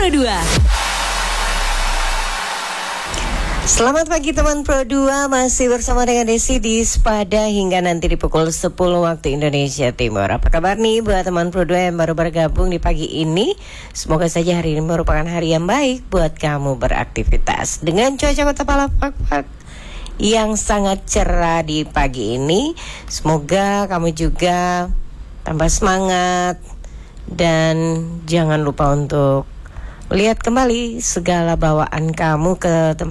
Pro 2. Selamat pagi teman Pro 2, masih bersama dengan Desi di Sepada hingga nanti di pukul 10 waktu Indonesia Timur. Apa kabar nih buat teman Pro 2 yang baru bergabung di pagi ini? Semoga saja hari ini merupakan hari yang baik buat kamu beraktivitas. Dengan cuaca kota Palembang yang sangat cerah di pagi ini, semoga kamu juga tambah semangat dan jangan lupa untuk lihat kembali segala bawaan kamu ke tempat